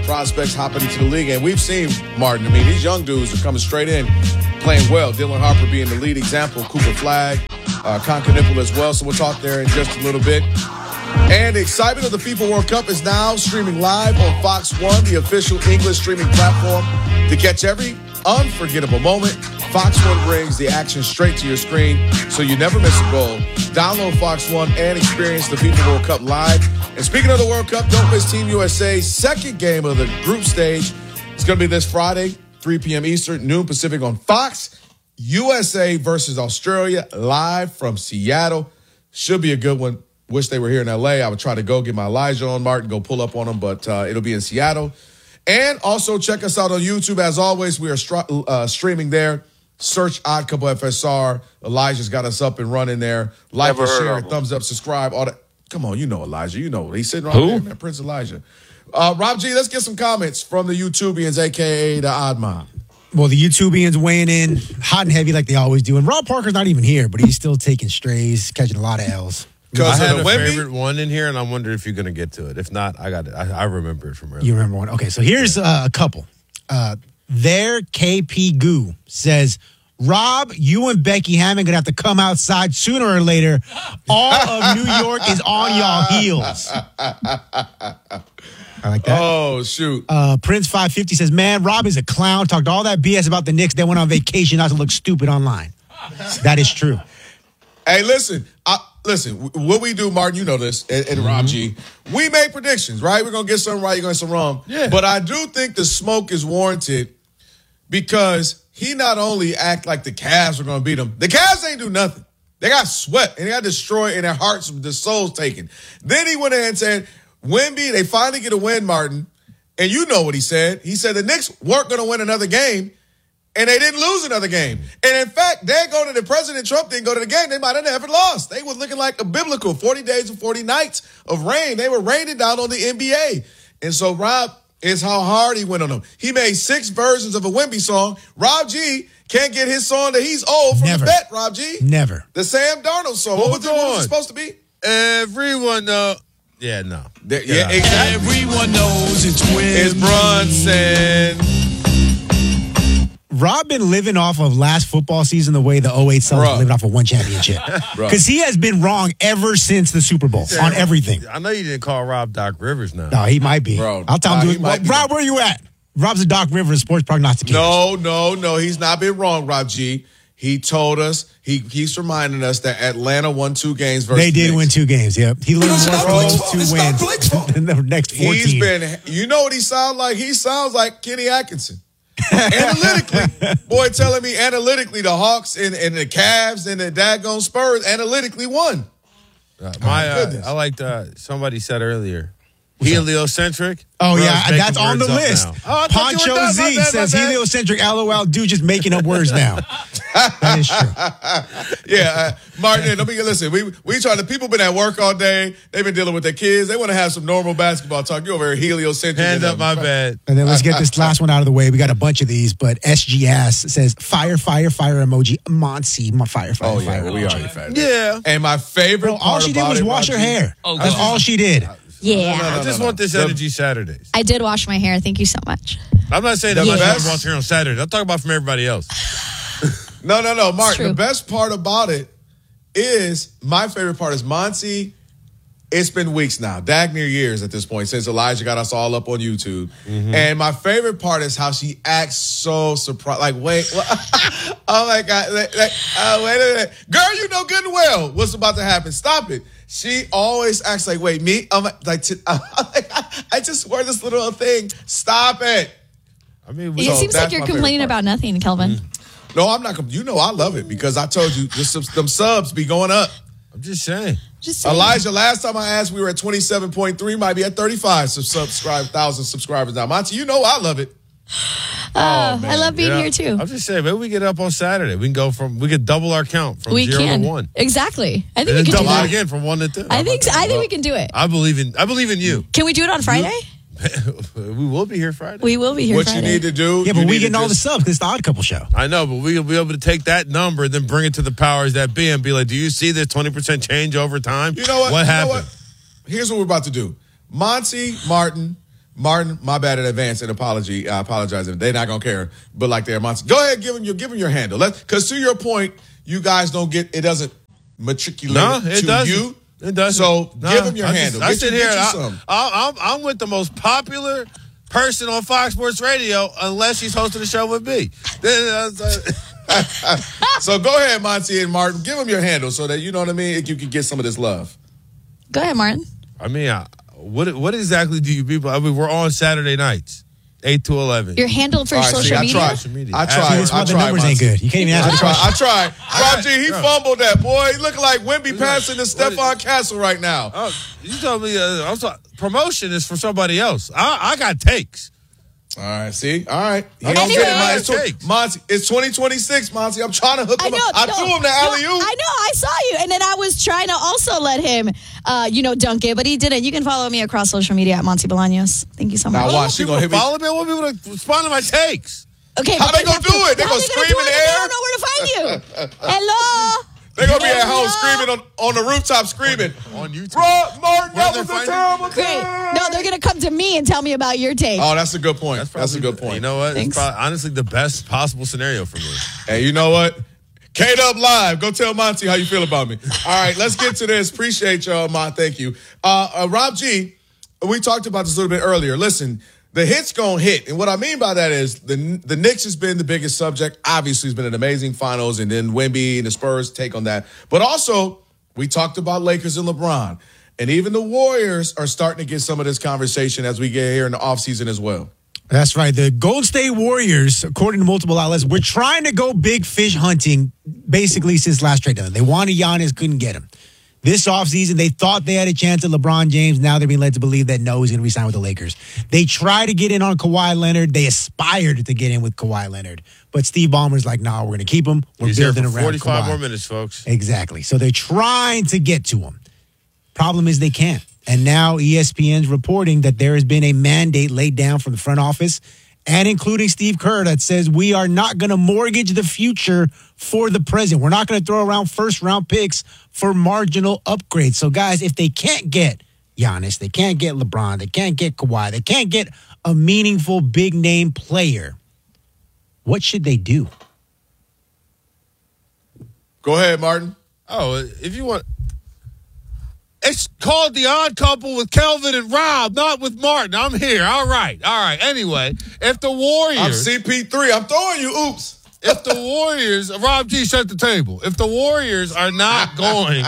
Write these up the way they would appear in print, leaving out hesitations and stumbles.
prospects hopping into the league. And we've seen, Martin, I mean, these young dudes are coming straight in, playing well. Dylan Harper being the lead example, Cooper Flagg, Con Knipple as well. So we'll talk there in just a little bit. And the excitement of the FIFA World Cup is now streaming live on Fox One, the official English streaming platform. To catch every unforgettable moment, Fox One brings the action straight to your screen so you never miss a goal. Download Fox One and experience the FIFA World Cup live. And speaking of the World Cup, don't miss Team USA's second game of the group stage. It's going to be this Friday, 3 p.m. Eastern, noon Pacific on Fox. USA versus Australia live from Seattle. Should be a good one. Wish they were here in L.A. I would try to go get my Elijah on, Martin, go pull up on them, but it'll be in Seattle. And also check us out on YouTube. As always, we are streaming there. Search Odd Couple FSR. Elijah's got us up and running there. Like and share, thumbs up, subscribe. All that. Come on, you know Elijah. You know he's sitting right there, man. Prince Elijah. Rob G, let's get some comments from the YouTubians, a.k.a. the Odd Mob. Well, the YouTubians weighing in hot and heavy like they always do. And Rob Parker's not even here, but he's still taking strays, catching a lot of L's. I had a favorite one in here, and I'm wondering if you're going to get to it. If not, I got it. I remember it from earlier. You remember one? Okay, so here's a couple. Their KP Goo says, Rob, you and Becky Hammond going to have to come outside sooner or later. All of New York is on y'all heels. I like that. Oh, shoot. Prince 550 says, man, Rob is a clown. Talked all that BS about the Knicks. They went on vacation not to look stupid online. That is true. Hey, listen, what we do, Martin, you know this, and Rob G, we make predictions, right? We're going to get some right, you're going to get some wrong. Yeah. But I do think the smoke is warranted because he not only act like the Cavs are going to beat them, the Cavs ain't do nothing. They got swept, and they got destroyed, and their hearts, their souls taken. Then he went in and said, Wemby, they finally get a win, Martin, and you know what he said. He said the Knicks weren't going to win another game, and they didn't lose another game. And in fact, the President Trump didn't go to the game. They might have never lost. They were looking like a biblical 40 days and 40 nights of rain. They were raining down on the NBA. And so Rob is how hard he went on them. He made 6 versions of a Wemby song. Rob G can't get his song that he's old from the vet, Rob G. Never. The Sam Darnold song. What was it supposed to be? Everyone knows. Yeah, no. Yeah, exactly. Everyone knows it's It's Brunson. Rob been living off of last football season the way the 08 Celtics lived off of one championship. Because he has been wrong ever since the Super Bowl on everything. I know you didn't call Rob Doc Rivers now. No, he might be. Bro, I'll tell him. Rob, where you at? Rob's a Doc Rivers sports prognosticator. No. He's not been wrong, Rob G. He told us, he keeps reminding us that Atlanta won 2 games versus They did the win 2 games, yep. He learned more from those 2 wins than the next 14. He's been, you know what he sounds like? He sounds like Kenny Atkinson. Analytically, boy telling me analytically the Hawks and the Cavs and the daggone Spurs analytically won. I liked somebody said earlier, heliocentric. Oh, yeah, that's on the list. Poncho Z says heliocentric, LOL, dude just making up words now. That is true. Yeah, Martin, let me listen. We trying to, people been at work all day. They've been dealing with their kids. They want to have some normal basketball talk. You over here heliocentric. Hand up my bed. And then let's get this last one out of the way. We got a bunch of these, but SG Ass says fire emoji. Monsi, my fire. Oh, yeah, well, we already fed. Yeah. And my favorite part all she did was wash her hair. That's all she did. Yeah. I just want this energy Saturdays. I did wash my hair. Thank you so much. I'm not saying that my hair wash hair on Saturdays. I'm talking about from everybody else. No, Martin. The best part about it is, my favorite part is Monty. It's been weeks now, near years at this point, since Elijah got us all up on YouTube. Mm-hmm. And my favorite part is how she acts so surprised. Like, wait, oh my God. Wait a minute. Girl, you know good and well what's about to happen. Stop it. She always acts like, wait, me? I just wear this little thing. Stop it. I mean, it seems like you're complaining about nothing, Kelvin. No, I'm not. You know I love it because I told you them subs be going up. I'm just saying. Elijah, last time I asked, we were at 27.3, might be at 35,000 subscribers now. Monty, you know I love it. I love being here too. I'm just saying, maybe we get up on Saturday. We could double our count from 0 to 1. Exactly. I think we can double do that. It again from 1 to 2. I think we can do it. I believe in you. Can we do it on Friday? We will be here Friday. We will be here Friday. What you need to do. Yeah, but we getting all the subs because it's the Odd Couple show. I know, but we'll be able to take that number and then bring it to the powers that be and be like, do you see this 20% change over time? You know what? What happened? Here's what we're about to do. Monty, Martin, Martin, my bad in advance and apology. I apologize if they're not gonna care. But like they're Monty. Go ahead, give him your handle. Because to your point, you guys don't get it doesn't matriculate to doesn't. you. It doesn't. So give him your handle. I sit here. I'm with the most popular person on Fox Sports Radio, unless she's hosting a show with me. So go ahead, Monty and Martin. Give them your handle so that you know what I mean. You can get some of this love. Go ahead, Martin. I mean, what exactly do you people? I mean, we're on Saturday nights, 8 to 11. Your handle for social media. I tried. The numbers ain't good. You can't even answer the question. I tried. Rob G, he fumbled that, boy. He looking like Wemby passing to Stephon Castle right now. Oh, you told me promotion is for somebody else. I got takes. All right, see? All right. He don't get it, Monty. It's 2026, Monty. I'm trying to hook him up. I threw him the alley-oop. I know. I saw you. And then I was trying to also let him, dunk it, but he didn't. You can follow me across social media at Monty Bolaños. Thank you so much. Now watch. She gonna hit me. Follow me. I want people to respond to my takes. Okay. How they gonna do it? They gonna scream in the air? They don't know where to find you. Hello. They're going to be at home screaming on the rooftop screaming. On YouTube. Rob Martin, that was a terrible Great. time. No, they're going to come to me and tell me about your take. Oh, that's a good point. That's a good point. You know what? Thanks. It's probably, honestly the best possible scenario for me. Hey, you know what? K-Dub Live. Go tell Monty how you feel about me. All right, let's get to this. Appreciate y'all, Mon. Thank you. Rob G, we talked about this a little bit earlier. Listen, the hit's gonna hit. And what I mean by that is the Knicks has been the biggest subject. Obviously, it's been an amazing finals, and then Wemby and the Spurs take on that. But also, we talked about Lakers and LeBron. And even the Warriors are starting to get some of this conversation as we get here in the offseason as well. That's right. The Golden State Warriors, according to multiple outlets, were trying to go big fish hunting basically since last trade deadline. They wanted Giannis, couldn't get him. This offseason, they thought they had a chance at LeBron James. Now they're being led to believe that no, he's going to resign with the Lakers. They tried to get in on Kawhi Leonard. They aspired to get in with Kawhi Leonard. But Steve Ballmer's like, no, we're going to keep him. We're building around 45 Kawhi. more minutes, folks. Exactly. So they're trying to get to him. Problem is they can't. And now ESPN's reporting that there has been a mandate laid down from the front office and including Steve Kerr that says we are not going to mortgage the future for the present. We're not going to throw around first-round picks for marginal upgrades. So, guys, if they can't get Giannis, they can't get LeBron, they can't get Kawhi, they can't get a meaningful big-name player, what should they do? Go ahead, Martin. Oh, if you want... It's called The Odd Couple with Kelvin and Rob, not with Martin. I'm here. All right. Anyway, if the Warriors... I'm CP3. I'm throwing you. Oops. If the Warriors... Rob G, shut the table. If the Warriors are not going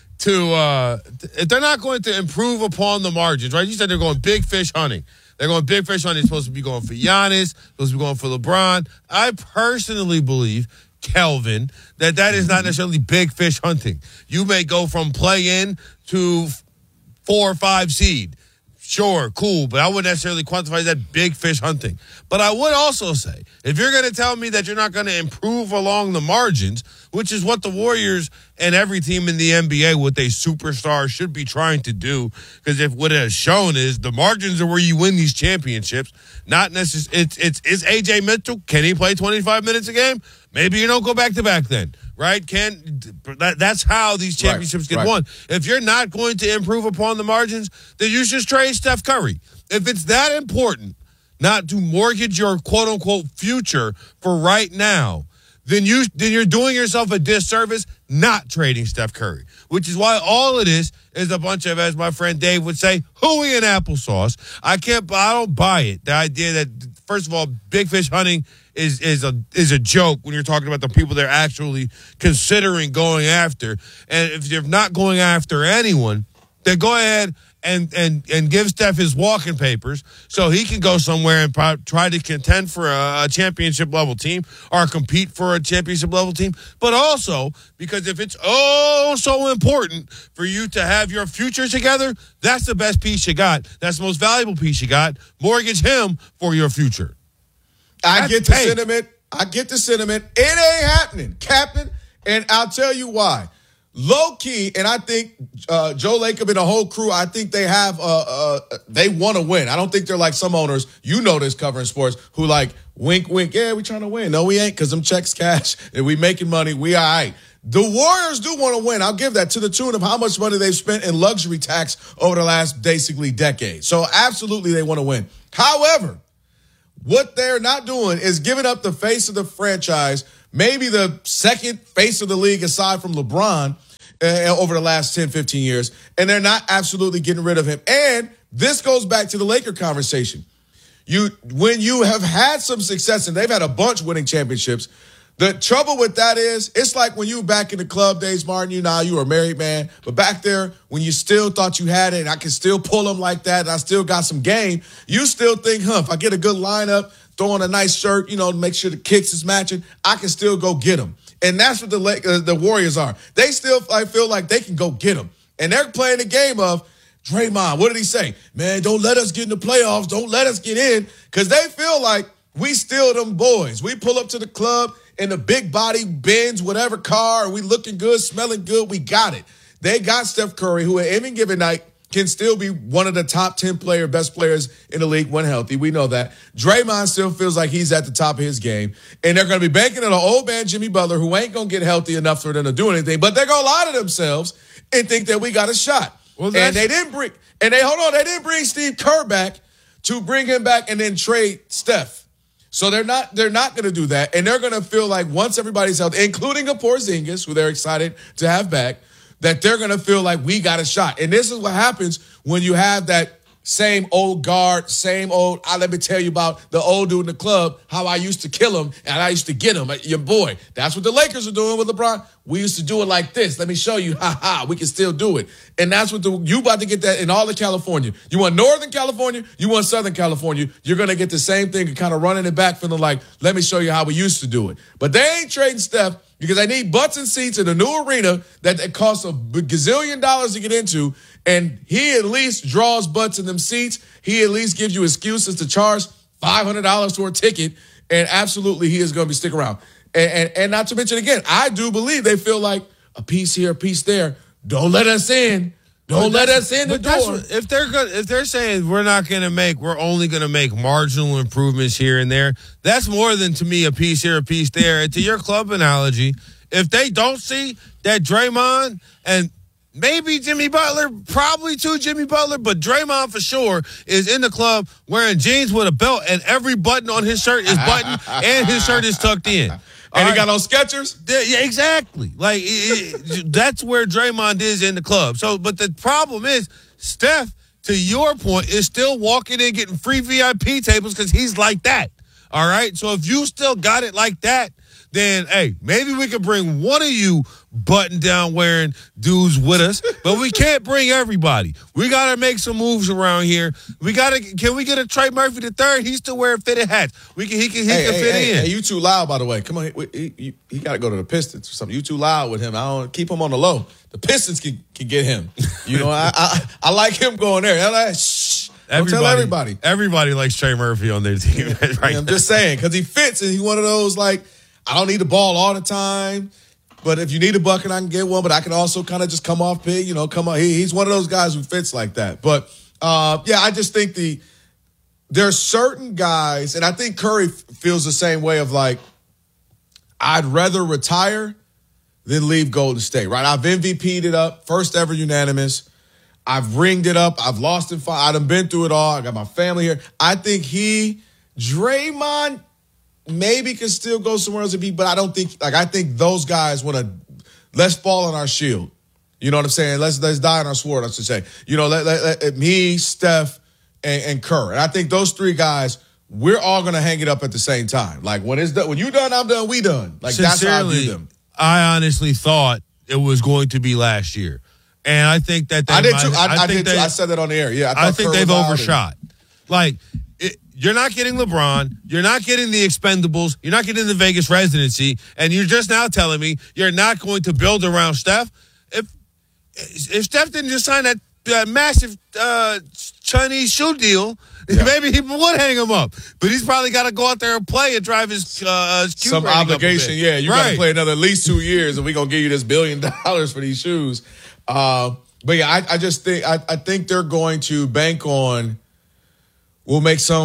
to... if they're not going to improve upon the margins, right? You said they're going big fish hunting. They're going big fish hunting. They're supposed to be going for Giannis. Supposed to be going for LeBron. I personally believe... Kelvin, that is not necessarily big fish hunting. You may go from play-in to 4 or 5 seed. Sure, cool, but I wouldn't necessarily quantify that big fish hunting. But I would also say, if you're going to tell me that you're not going to improve along the margins, which is what the Warriors and every team in the NBA with a superstar should be trying to do, because if what it has shown is the margins are where you win these championships, not necessarily. Is AJ Mitchell, can he play 25 minutes a game? Maybe you don't go back-to-back then, right? That's how these championships get won. If you're not going to improve upon the margins, then you should trade Steph Curry. If it's that important not to mortgage your quote-unquote future for right now, then you're doing yourself a disservice not trading Steph Curry, which is why all it is a bunch of, as my friend Dave would say, hooey and applesauce. I don't buy it. The idea that, first of all, big fish hunting is a joke when you're talking about the people they're actually considering going after. And if you're not going after anyone, then go ahead and give Steph his walking papers so he can go somewhere and try to contend for a championship level team or compete for a championship level team. But also, because if it's so important for you to have your future together, that's the best piece you got. That's the most valuable piece you got. Mortgage him for your future. I get the sentiment. It ain't happening, Captain. And I'll tell you why. Low key, and I think Joe Lacob and the whole crew, I think they have, they want to win. I don't think they're like some owners, you know this covering sports, who like, wink, wink, yeah, we trying to win. No, we ain't, because them checks cash, and we making money, we all right. The Warriors do want to win. I'll give that, to the tune of how much money they've spent in luxury tax over the last basically decade. So absolutely they want to win. However, what they're not doing is giving up the face of the franchise, maybe the second face of the league aside from LeBron over the last 10, 15 years, and they're not absolutely getting rid of him. And this goes back to the Laker conversation. When you have had some success, and they've had a bunch winning championships, the trouble with that is, it's like when you were back in the club days, Martin, you were a married man, but back there when you still thought you had it and I can still pull them like that and I still got some game, you still think, if I get a good lineup, throw on a nice shirt, to make sure the kicks is matching, I can still go get them. And that's what the Warriors are. They still feel like they can go get them. And they're playing the game of, Draymond, what did he say? Man, don't let us get in the playoffs. Don't let us get in. Because they feel like we still them boys. We pull up to the club in the big body Benz, whatever car, and we looking good, smelling good. We got it. They got Steph Curry, who at any given night can still be one of the top 10 best players in the league when healthy. We know that. Draymond still feels like he's at the top of his game. And they're going to be banking on an old man, Jimmy Butler, who ain't going to get healthy enough for them to do anything. But they're going to lie to themselves and think that we got a shot. Well, and they didn't bring Steve Kerr back to bring him back and then trade Steph. So they're not going to do that. And they're going to feel like once everybody's healthy, including a Porzingis, who they're excited to have back, that they're going to feel like we got a shot. And this is what happens when you have that same old guard, same old, let me tell you about the old dude in the club, how I used to kill him and I used to get him. Your boy. That's what the Lakers are doing with LeBron. We used to do it like this. Let me show you. We can still do it. And that's what you about to get that in all of California. You want Northern California, you want Southern California. You're going to get the same thing and kind of running it back, feeling like, let me show you how we used to do it. But they ain't trading Steph because they need butts and seats in a new arena that costs a gazillion dollars to get into. And he at least draws butts in them seats. He at least gives you excuses to charge $500 for a ticket. And absolutely, he is going to be stick around. And not to mention, again, I do believe they feel like a piece here, a piece there. Don't let us in. Don't let us in the door. If they're saying we're only going to make marginal improvements here and there, that's more than, to me, a piece here, a piece there. And to your club analogy, if they don't see that Draymond and maybe Jimmy Butler, probably too Jimmy Butler, but Draymond for sure is in the club wearing jeans with a belt and every button on his shirt is buttoned and his shirt is tucked in. And he got on Skechers? Yeah, exactly. Like, that's where Draymond is in the club. So, but the problem is, Steph, to your point, is still walking in getting free VIP tables because he's like that. All right? So if you still got it like that, then, hey, maybe we could bring one of you button-down wearing dudes with us, but we can't bring everybody. We got to make some moves around here. Can we get a Trey Murphy III? He's still wearing fitted hats. He can fit in. Hey, you too loud, by the way. Come on, he got to go to the Pistons or something. You too loud with him. I don't keep him on the low. The Pistons can get him. I like him going there. Shh. Don't tell everybody. Everybody likes Trey Murphy on their team. Right. I'm just saying, because he fits, and he's one of those, like, I don't need the ball all the time, but if you need a bucket, I can get one, but I can also kind of just come off big, come on. He's one of those guys who fits like that. But, I just think there are certain guys, and I think Curry feels the same way of like, I'd rather retire than leave Golden State, right? I've MVP'd it up, first ever unanimous. I've ringed it up. I've lost in 5. I've been through it all. I got my family here. I think Draymond maybe can still go somewhere else to be, but I don't think, I think those guys want to, let's fall on our shield. You know what I'm saying? Let's die on our sword, I should say. Let me, Steph, and Kerr. And I think those three guys, we're all going to hang it up at the same time. Like, when it's done, when you done, I'm done, we done. Like, that's how I view them. I honestly thought it was going to be last year. And I think that I did too. I did too. I said that on the air. Yeah, I think they've overshot. Like, you're not getting LeBron. You're not getting the Expendables. You're not getting the Vegas residency. And you're just now telling me you're not going to build around Steph. If Steph didn't just sign that massive Chinese shoe deal, maybe he would hang him up. But he's probably got to go out there and play and drive his some obligation. Yeah, you got to play another at least 2 years, and we're gonna give you this $1 billion for these shoes. But yeah, I just think I think they're going to bank on. We'll make some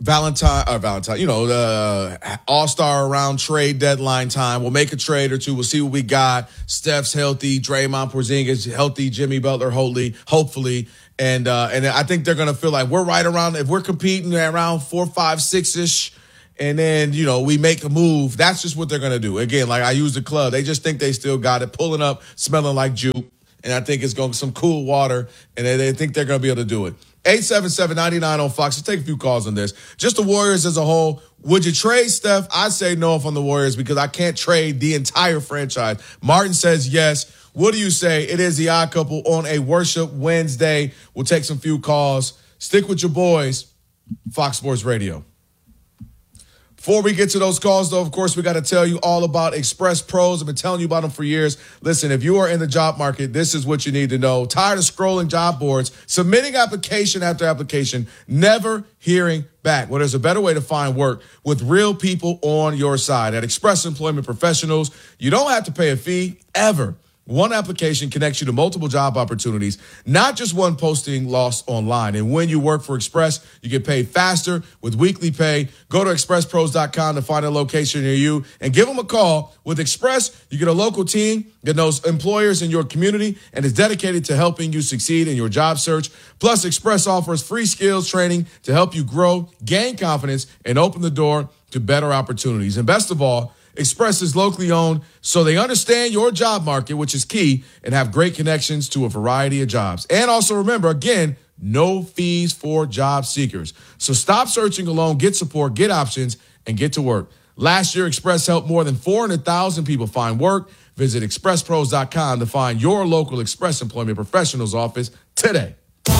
Valentine, the All-Star around trade deadline time. We'll make a trade or two. We'll see what we got. Steph's healthy. Draymond Porzingis healthy. Jimmy Butler hopefully. And I think they're going to feel like we're right around, if we're competing around 4, 5, 6-ish, and then, we make a move. That's just what they're going to do. Again, like I use the club. They just think they still got it, pulling up, smelling like juke. And I think it's going to some cool water, and they think they're going to be able to do it. 877-99 on Fox. Let's take a few calls on this. Just the Warriors as a whole. Would you trade Steph? I'd say no if I'm the Warriors because I can't trade the entire franchise. Martin says yes. What do you say? It is the Odd Couple on a Worship Wednesday. We'll take some few calls. Stick with your boys. Fox Sports Radio. Before we get to those calls, though, of course, we got to tell you all about Express Pros. I've been telling you about them for years. Listen, if you are in the job market, this is what you need to know. Tired of scrolling job boards, submitting application after application, never hearing back? Well, there's a better way to find work with real people on your side. At Express Employment Professionals, you don't have to pay a fee ever. One application connects you to multiple job opportunities, not just one posting lost online. And when you work for Express, you get paid faster with weekly pay. Go to expresspros.com to find a location near you and give them a call. With Express, you get a local team that knows employers in your community and is dedicated to helping you succeed in your job search. Plus, Express offers free skills training to help you grow, gain confidence, and open the door to better opportunities. And best of all, Express is locally owned, so they understand your job market, which is key, and have great connections to a variety of jobs. And also remember, again, no fees for job seekers. So stop searching alone, get support, get options, and get to work. Last year, Express helped more than 400,000 people find work. Visit expresspros.com to find your local Express Employment Professionals office today.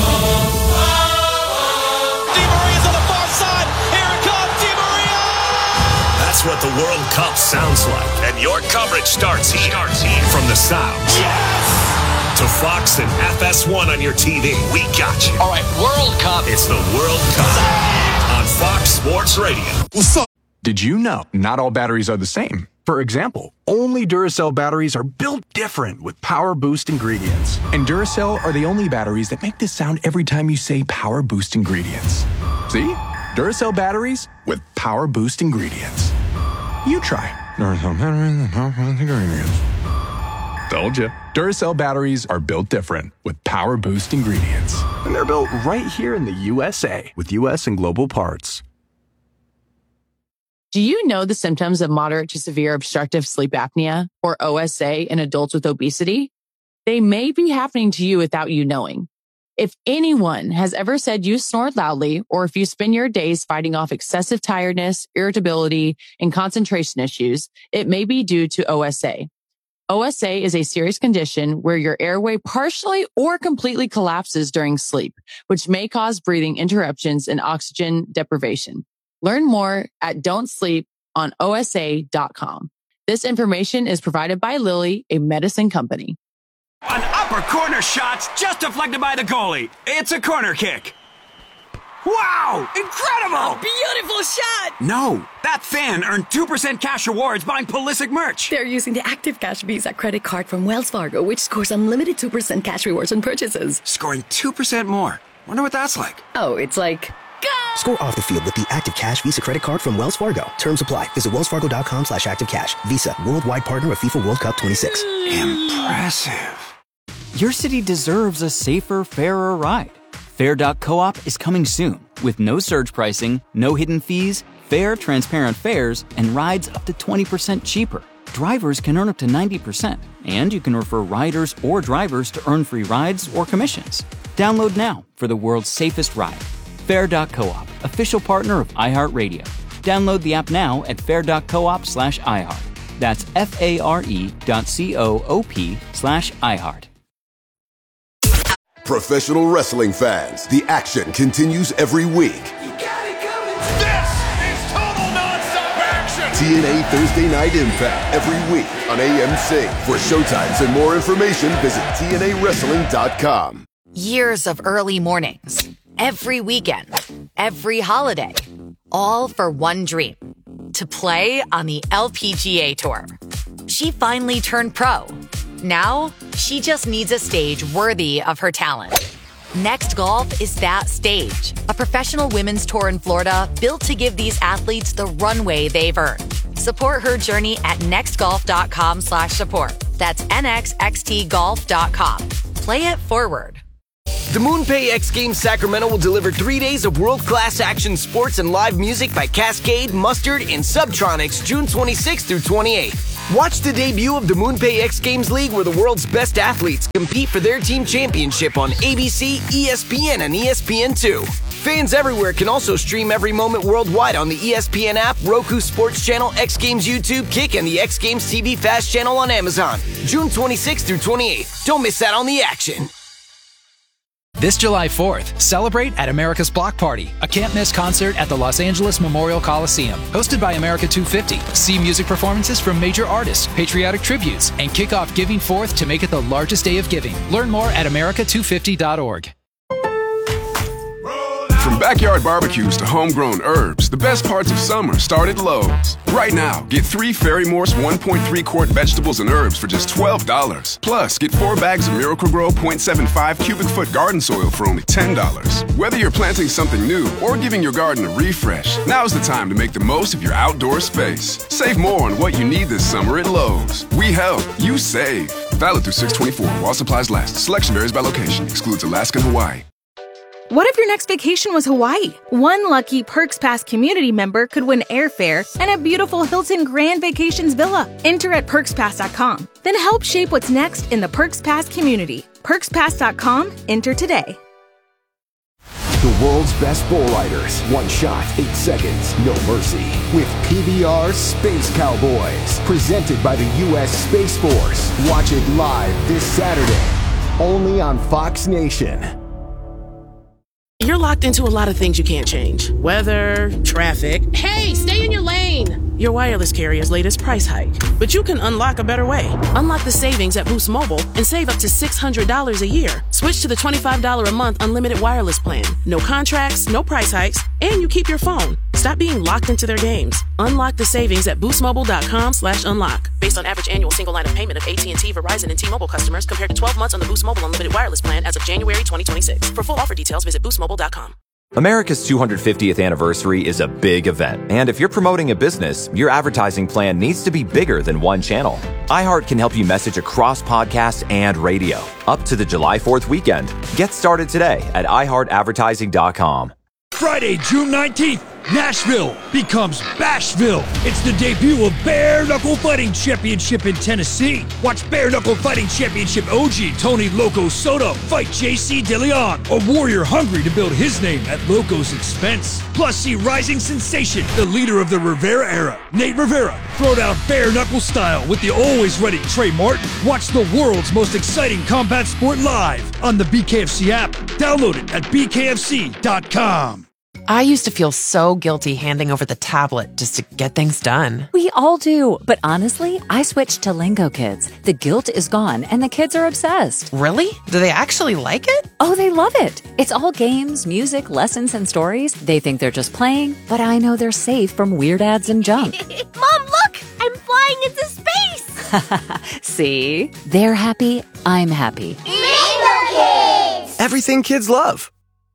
That's what the World Cup sounds like. And your coverage starts here. From the sounds. Yes! To Fox and FS1 on your TV. We got you. All right, World Cup. It's the World Cup on Fox Sports Radio. What's up? Did you know not all batteries are the same? For example, only Duracell batteries are built different with Power Boost ingredients. And Duracell are the only batteries that make this sound every time you say Power Boost ingredients. See? Duracell batteries with Power Boost ingredients. You try. Duracell batteries with Power Boost ingredients. Told you. Duracell batteries are built different with Power Boost ingredients. And they're built right here in the USA with US and global parts. Do you know the symptoms of moderate to severe obstructive sleep apnea, or OSA, in adults with obesity? They may be happening to you without you knowing. If anyone has ever said you snore loudly, or if you spend your days fighting off excessive tiredness, irritability, and concentration issues, it may be due to OSA. OSA is a serious condition where your airway partially or completely collapses during sleep, which may cause breathing interruptions and oxygen deprivation. Learn more at don'tsleeponosa.com. This information is provided by Lilly, a medicine company. An upper corner shot's just deflected by the goalie. It's a corner kick. Wow! Incredible! Beautiful shot! No, that fan earned 2% cash rewards buying Pulisic merch. They're using the Active Cash Visa credit card from Wells Fargo, which scores unlimited 2% cash rewards on purchases. Scoring 2% more. Wonder what that's like. Oh, it's like... Go! Score off the field with the Active Cash Visa credit card from Wells Fargo. Terms apply. Visit wellsfargo.com/activecash. Visa, worldwide partner of FIFA World Cup 26. Impressive. Your city deserves a safer, fairer ride. Fair.coop is coming soon with no surge pricing, no hidden fees, fair, transparent fares, and rides up to 20% cheaper. Drivers can earn up to 90%, and you can refer riders or drivers to earn free rides or commissions. Download now for the world's safest ride. Fair.coop, official partner of iHeartRadio. Download the app now at fair.coop/iHeart. That's FARE.coop/iHeart. Professional wrestling fans, the action continues every week. This is total nonstop action. TNA Thursday Night Impact every week on AMC. For showtimes and more information, visit TNAWrestling.com. Years of early mornings, every weekend, every holiday, all for one dream: to play on the LPGA Tour. She finally turned pro. Now, she just needs a stage worthy of her talent. Next Golf is that stage. A professional women's tour in Florida built to give these athletes the runway they've earned. Support her journey at nextgolf.com/support. That's nxxtgolf.com. Play it forward. The MoonPay X Games Sacramento will deliver 3 days of world-class action sports and live music by Cascade, Mustard, and Subtronics June 26th through 28th. Watch the debut of the MoonPay X Games League where the world's best athletes compete for their team championship on ABC, ESPN, and ESPN2. Fans everywhere can also stream every moment worldwide on the ESPN app, Roku Sports Channel, X Games YouTube, Kick, and the X Games TV Fast channel on Amazon. June 26th through 28th. Don't miss out on the action. This July 4th, celebrate at America's Block Party, a can't-miss concert at the Los Angeles Memorial Coliseum. Hosted by America 250, see music performances from major artists, patriotic tributes, and kick off Giving Forth to make it the largest day of giving. Learn more at america250.org. From backyard barbecues to homegrown herbs, the best parts of summer start at Lowe's. Right now, get 3 Ferry Morse 1.3-quart vegetables and herbs for just $12. Plus, get 4 bags of Miracle-Gro 0.75 cubic foot garden soil for only $10. Whether you're planting something new or giving your garden a refresh, now's the time to make the most of your outdoor space. Save more on what you need this summer at Lowe's. We help, you save. Valid through 6/24 while supplies last. Selection varies by location. Excludes Alaska and Hawaii. What if your next vacation was Hawaii? One lucky Perks Pass community member could win airfare and a beautiful Hilton Grand Vacations villa. Enter at PerksPass.com. Then help shape what's next in the Perks Pass community. PerksPass.com. Enter today. The world's best bull riders. One shot, 8 seconds, no mercy. With PBR Space Cowboys. Presented by the U.S. Space Force. Watch it live this Saturday. Only on Fox Nation. You're locked into a lot of things you can't change. Weather, traffic. Hey, stay in your lane! Your wireless carrier's latest price hike. But you can unlock a better way. Unlock the savings at Boost Mobile and save up to $600 a year. Switch to the $25 a month unlimited wireless plan. No contracts, no price hikes, and you keep your phone. Stop being locked into their games. Unlock the savings at boostmobile.com/unlock. Based on average annual single line of payment of AT&T, Verizon, and T-Mobile customers compared to 12 months on the Boost Mobile unlimited wireless plan as of January 2026. For full offer details, visit boostmobile.com. America's 250th anniversary is a big event, and if you're promoting a business, your advertising plan needs to be bigger than one channel. iHeart can help you message across podcasts and radio, up to the July 4th weekend. Get started today at iHeartAdvertising.com. Friday, June 19th, Nashville becomes Bashville. It's the debut of Bare Knuckle Fighting Championship in Tennessee. Watch Bare Knuckle Fighting Championship OG Tony Loco Soto fight JC DeLeon, a warrior hungry to build his name at Loco's expense. Plus, see rising sensation, the leader of the Rivera era, Nate Rivera, throw down bare knuckle style with the always ready Trey Martin. Watch the world's most exciting combat sport live on the BKFC app. Download it at bkfc.com. I used to feel so guilty handing over the tablet just to get things done. We all do, but honestly, I switched to Lingo Kids. The guilt is gone and the kids are obsessed. Really? Do they actually like it? Oh, they love it. It's all games, music, lessons, and stories. They think they're just playing, but I know they're safe from weird ads and junk. Mom, look! I'm flying into space! See? They're happy, I'm happy. Lingo Kids! Everything kids love.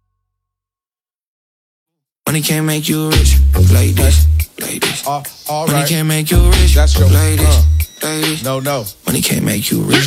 Money can't make you rich like this, like this. All Money right. can't make you rich That's your like this, like this. No. Money can't make you rich